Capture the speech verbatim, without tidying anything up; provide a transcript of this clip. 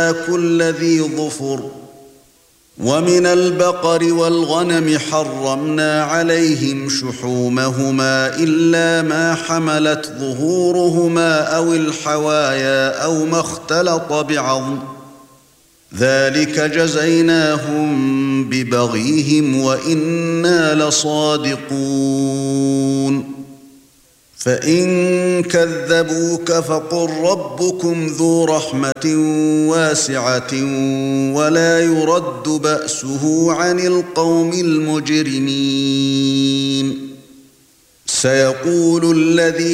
كل ذي ظفر ومن البقر والغنم حرمنا عليهم شحومهما إلا ما حملت ظهورهما أو الحوايا أو ما اختلط بعظم ذلك جزيناهم ببغيهم وإنا لصادقون فإن كذبوك فقل ربكم ذو رحمة واسعة ولا يرد بأسه عن القوم المجرمين سيقول الذين